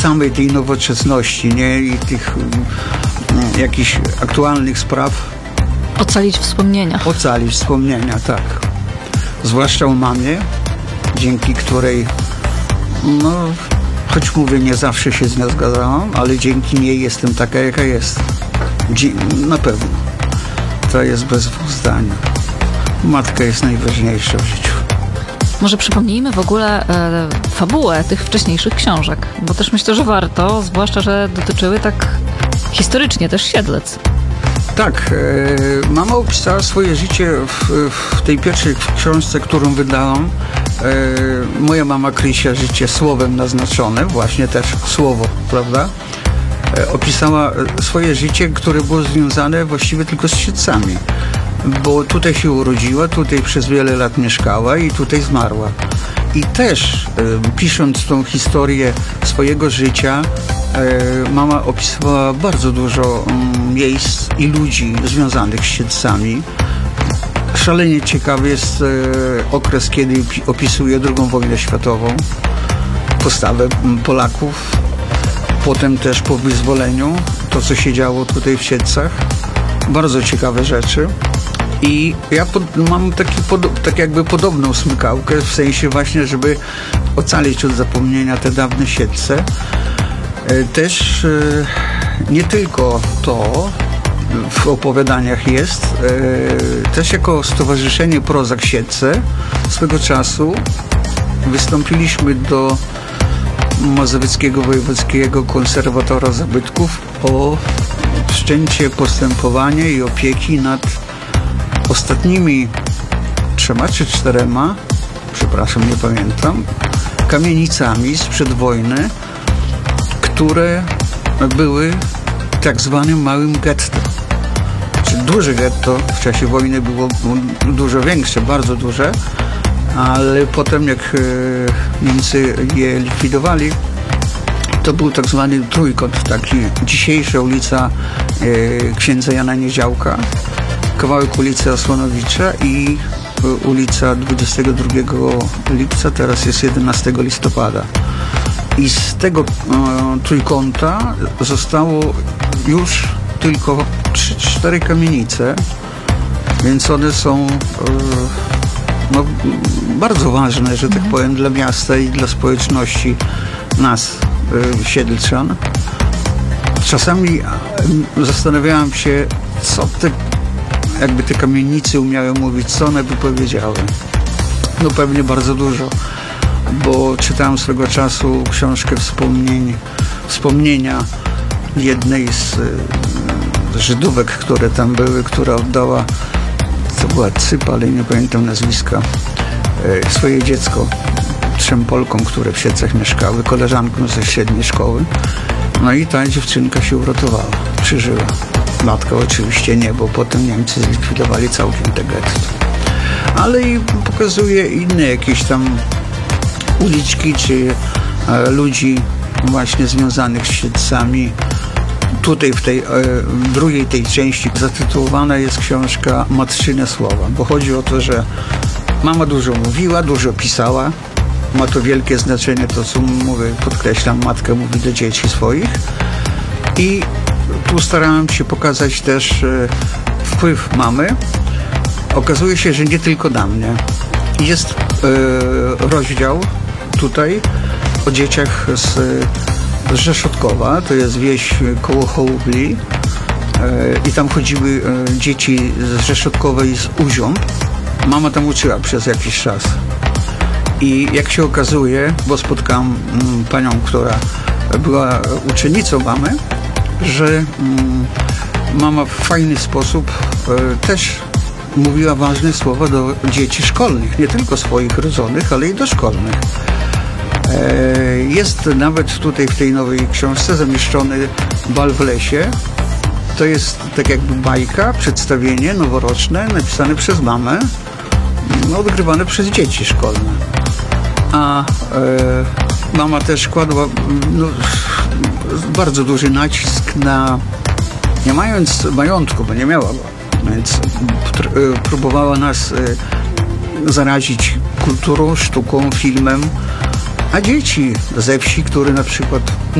samej tej nowoczesności, nie? I tych jakichś aktualnych spraw. Ocalić wspomnienia. Ocalić wspomnienia, tak. Zwłaszcza o mamie, dzięki której, no, choć mówię, nie zawsze się z nią zgadzałam, ale dzięki niej jestem taka, jaka jest. Na pewno. To jest bez dwóch zdań. Matka jest najważniejsza w życiu. Może przypomnijmy w ogóle fabułę tych wcześniejszych książek, bo też myślę, że warto, zwłaszcza, że dotyczyły tak historycznie też Siedlec. Tak, mama opisała swoje życie w tej pierwszej książce, którą wydałam. Moja mama Krysia, życie słowem naznaczone, właśnie też słowo, prawda? Opisała swoje życie, które było związane właściwie tylko z Siedlcami, bo tutaj się urodziła, tutaj przez wiele lat mieszkała i tutaj zmarła. I też pisząc tą historię swojego życia, mama opisywała bardzo dużo miejsc i ludzi związanych z Siedlcami. Szalenie ciekawy jest okres, kiedy opisuje II wojnę światową, postawę Polaków, potem też po wyzwoleniu, to co się działo tutaj w Siedlcach. Bardzo ciekawe rzeczy. I ja mam tak jakby podobną smykałkę, w sensie właśnie, żeby ocalić od zapomnienia te dawne Siedlce. Też nie tylko to w opowiadaniach jest, też jako Stowarzyszenie Prozak Siedlce swego czasu wystąpiliśmy do Mazowieckiego Wojewódzkiego Konserwatora Zabytków o wszczęcie postępowania i opieki nad ostatnimi 3 czy 4, przepraszam, nie pamiętam, kamienicami sprzed wojny, które były tak zwanym małym getto. Duże getto w czasie wojny było dużo większe, bardzo duże, ale potem jak Niemcy je likwidowali, to był tak zwany trójkąt, taki dzisiejsza ulica księdza Jana Niedziałka, kawałek ulicy Osłonowicza i ulica 22 lipca, teraz jest 11 listopada. I z tego trójkąta zostało już tylko 3-4 kamienice, więc one są no, bardzo ważne, że tak powiem, dla miasta i dla społeczności nas, Siedlczan. Czasami zastanawiałem się, co te kamienice umiały mówić, co one by powiedziały. No pewnie bardzo dużo, bo czytałem swego czasu książkę wspomnienia jednej z Żydówek, które tam były, która oddała, to była Cypa, ale nie pamiętam nazwiska, swoje dziecko 3 Polkom, które w Siedlcach mieszkały, koleżankom ze średniej szkoły. No i ta dziewczynka się uratowała, przeżyła. Matka oczywiście nie, bo potem Niemcy zlikwidowali całkiem te getto. Ale i pokazuje inne jakieś tam uliczki, czy ludzi właśnie związanych z Siedlcami. Tutaj w tej drugiej tej części zatytułowana jest książka Matczyne słowa, bo chodzi o to, że mama dużo mówiła, dużo pisała. Ma to wielkie znaczenie, to co mówię, podkreślam, matka mówi do dzieci swoich. I tu starałem się pokazać też wpływ mamy. Okazuje się, że nie tylko na mnie. Jest rozdział tutaj o dzieciach z Rzeszotkowa, to jest wieś koło Hołbli, i tam chodziły dzieci z Rzeszotkowa i z Uziąb. Mama tam uczyła przez jakiś czas. I jak się okazuje, bo spotkałam panią, która była uczennicą mamy, że mama w fajny sposób też mówiła ważne słowa do dzieci szkolnych, nie tylko swoich rodzonych, ale i doszkolnych. Jest nawet tutaj w tej nowej książce zamieszczony Bal w lesie. To jest tak jakby bajka, przedstawienie noworoczne napisane przez mamę, no, odgrywane przez dzieci szkolne. A mama też kładła bardzo duży nacisk na, nie mając majątku, bo nie miała go, więc próbowała nas zarazić kulturą, sztuką, filmem, a dzieci ze wsi, które na przykład